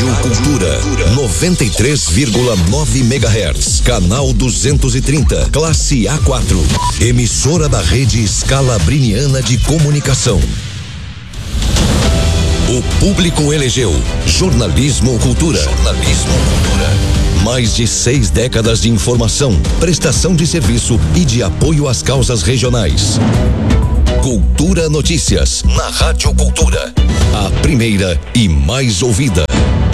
Rádio Cultura 93,9 MHz, canal 230, classe A4, emissora da rede Scalabriniana de Comunicação. O público elegeu Jornalismo Cultura. Jornalismo Cultura. Mais de 6 décadas de informação, prestação de serviço e de apoio às causas regionais. Cultura Notícias, na Rádio Cultura. A primeira e mais ouvida.